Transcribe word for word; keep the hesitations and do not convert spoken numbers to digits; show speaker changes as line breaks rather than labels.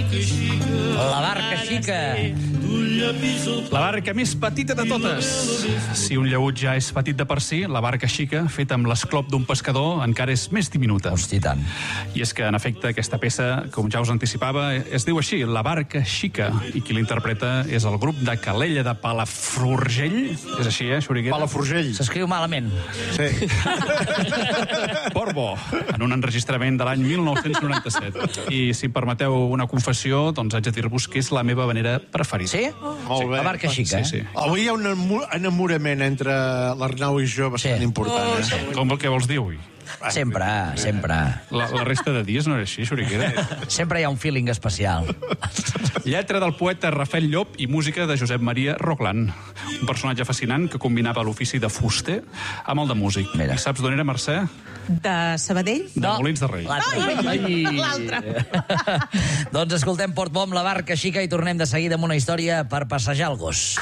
La barca xica.
La barca més petita de totes. Si un llaüt ja és petit de per si, la barca xica, feta amb l'esclop d'un pescador, encara és més diminuta.
Hosti, tant.
I és que, en efecte, aquesta peça, com ja us anticipava, es diu així, La barca xica, i qui l'interpreta és el grup de Calella de Palafrugell. És així, eh, Xuriguera?
Palafrugell.
S'escriu malament.
Sí.
Portbó, en un enregistrament de l'any mil nou-cents noranta-set. I si em permeteu una confessió, doncs haig de dir-vos que és la meva vanera preferida.
Sí?
Molt bé.
La barca xica,
Sí, sí.
eh?
Avui hi ha un enamorament entre l'Arnau i jo bastant
Sí.
important, eh?
Com el que vols dir avui?
Sempre, sempre.
La, la resta de dies no era així, Xuriguera.
Sempre hi ha un feeling especial.
Lletra del poeta Rafael Llop i música de Josep Maria Roclan. Un personatge fascinant que combinava l'ofici de fuster amb el de músic.
Mira.
I saps d'on era, Mercè?
De Sabadell?
De Molins de Rei.
L'altre.
Doncs escoltem Portbó amb La barca xica i tornem de seguida amb una història per passejar el gos.